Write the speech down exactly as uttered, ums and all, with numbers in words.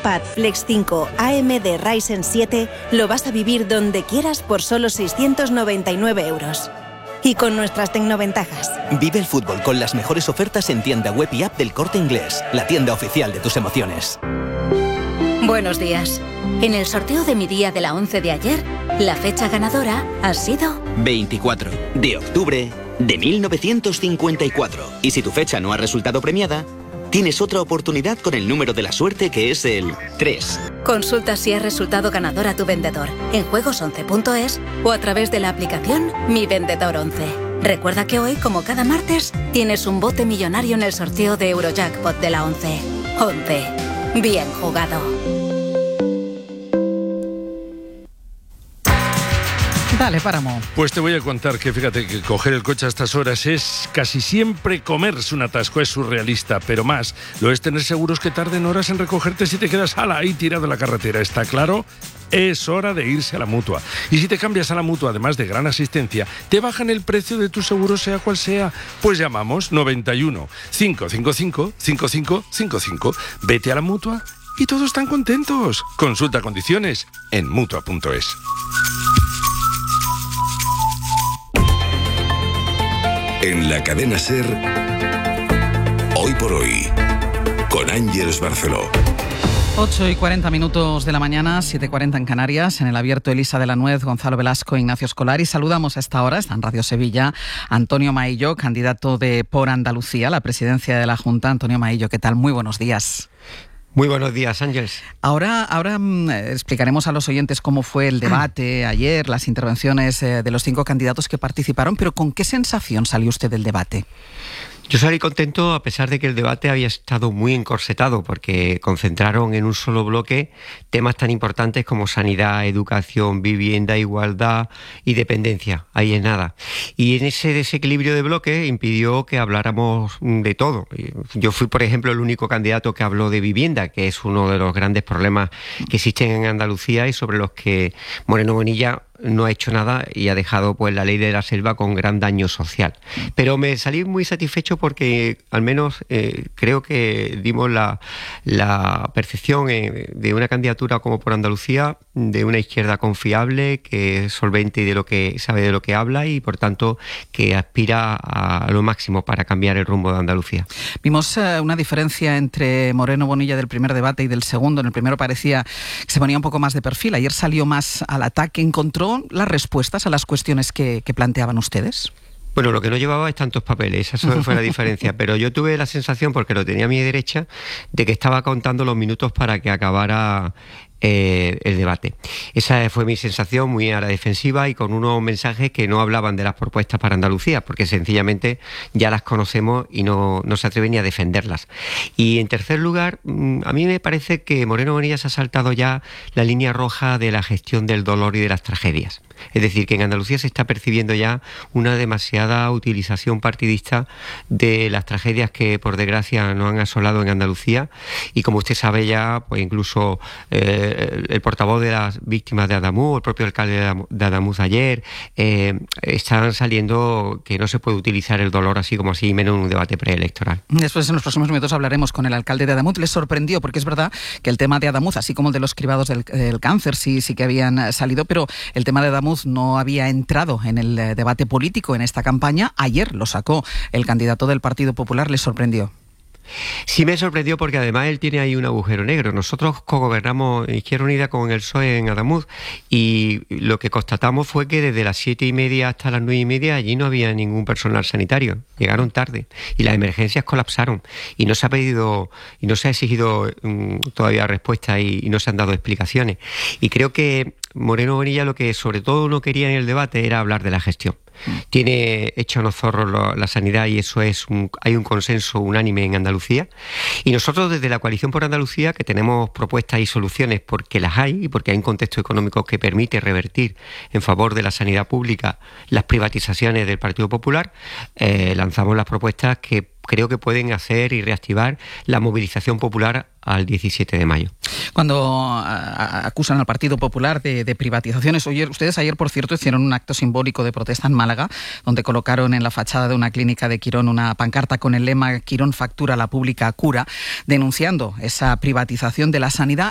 ThinkPad Flex cinco A M D Ryzen siete lo vas a vivir donde quieras por solo seiscientos noventa y nueve euros. Y con nuestras tecnoventajas. Vive el fútbol con las mejores ofertas en tienda web y app del Corte Inglés, la tienda oficial de tus emociones. Buenos días. En el sorteo de mi día de la once de ayer, la fecha ganadora ha sido veinticuatro de octubre de mil novecientos cincuenta y cuatro. Y si tu fecha no ha resultado premiada, tienes otra oportunidad con el número de la suerte, que es el tres. Consulta si ha resultado ganador a tu vendedor en juegos once punto es o a través de la aplicación Mi Vendedor once. Recuerda que hoy, como cada martes, tienes un bote millonario en el sorteo de Eurojackpot de la once. once. Bien jugado. Dale, Páramo. Pues te voy a contar que fíjate que coger el coche a estas horas es casi siempre comerse un atasco, es surrealista, pero más lo es tener seguros que tarden horas en recogerte si te quedas ala ahí tirado en la carretera, ¿está claro? Es hora de irse a la Mutua. Y si te cambias a la Mutua, además de gran asistencia, te bajan el precio de tu seguro, sea cual sea. Pues llamamos noventa y uno, cinco cinco cinco, cinco cinco cinco cinco. Vete a la Mutua y todos están contentos. Consulta condiciones en mutua punto es. En la cadena SER, Hoy por Hoy, con Ángeles Barceló. ocho y cuarenta minutos de la mañana, siete y cuarenta en Canarias. En el abierto, Elisa de la Nuez, Gonzalo Velasco, Ignacio Escolar. Y saludamos a esta hora, está en Radio Sevilla, Antonio Maillo, candidato de Por Andalucía, la presidencia de la Junta. Antonio Maillo, ¿qué tal? Muy buenos días. Muy buenos días, Ángeles. Ahora, ahora mmm, explicaremos a los oyentes cómo fue el debate ayer, las intervenciones eh, de los cinco candidatos que participaron, pero ¿con qué sensación salió usted del debate? Yo salí contento a pesar de que el debate había estado muy encorsetado, porque concentraron en un solo bloque temas tan importantes como sanidad, educación, vivienda, igualdad y dependencia. Ahí es nada. Y en ese desequilibrio de bloque impidió que habláramos de todo. Yo fui, por ejemplo, el único candidato que habló de vivienda, que es uno de los grandes problemas que existen en Andalucía y sobre los que Moreno Bonilla no ha hecho nada y ha dejado pues la ley de la selva con gran daño social. Pero me salí muy satisfecho porque al menos eh, creo que dimos la, la percepción eh, de una candidatura como Por Andalucía, de una izquierda confiable, que es solvente y de lo que sabe de lo que habla y por tanto que aspira a lo máximo para cambiar el rumbo de Andalucía. Vimos eh, una diferencia entre Moreno Bonilla del primer debate y del segundo. En el primero parecía que se ponía un poco más de perfil. Ayer salió más al ataque. ¿Encontró las respuestas a las cuestiones que, que planteaban ustedes? Bueno, lo que no llevaba es tantos papeles, esa fue la diferencia, pero yo tuve la sensación, porque lo tenía a mi derecha, de que estaba contando los minutos para que acabara eh, el debate. Esa fue mi sensación, muy a la defensiva y con unos mensajes que no hablaban de las propuestas para Andalucía, porque sencillamente ya las conocemos y no, no se atreven ni a defenderlas. Y en tercer lugar, a mí me parece que Moreno Bonilla se ha saltado ya la línea roja de la gestión del dolor y de las tragedias. Es decir, que en Andalucía se está percibiendo ya una demasiada utilización partidista de las tragedias que, por desgracia, nos han asolado en Andalucía. Y como usted sabe ya, pues incluso eh, el portavoz de las víctimas de Adamuz, el propio alcalde de Adamuz ayer, eh, están saliendo que no se puede utilizar el dolor así como así, menos en un debate preelectoral. Después, en los próximos minutos, hablaremos con el alcalde de Adamuz. Les sorprendió, porque es verdad que el tema de Adamuz, así como el de los cribados del, del cáncer, sí, sí que habían salido, pero el tema de Adamuz no había entrado en el debate político en esta campaña. Ayer lo sacó el candidato del Partido Popular. ¿Les sorprendió? Sí me sorprendió porque además él tiene ahí un agujero negro. Nosotros cogobernamos Izquierda Unida con el P S O E en Adamuz y lo que constatamos fue que desde las siete y media hasta las nueve y media allí no había ningún personal sanitario. Llegaron tarde y las emergencias colapsaron y no se ha pedido y no se ha exigido um, todavía respuesta y, y no se han dado explicaciones. Y creo que Moreno Bonilla lo que sobre todo no quería en el debate era hablar de la gestión. Tiene hecho unos zorros lo, la sanidad y eso es un, hay un consenso unánime en Andalucía y nosotros desde la Coalición por Andalucía, que tenemos propuestas y soluciones porque las hay y porque hay un contexto económico que permite revertir en favor de la sanidad pública las privatizaciones del Partido Popular, eh, lanzamos las propuestas que creo que pueden hacer y reactivar la movilización popular al diecisiete de mayo. Cuando a, acusan al Partido Popular de, de privatizaciones, oye, ustedes ayer, por cierto, hicieron un acto simbólico de protesta en Málaga, donde colocaron en la fachada de una clínica de Quirón una pancarta con el lema "Quirón factura, la pública cura", denunciando esa privatización de la sanidad.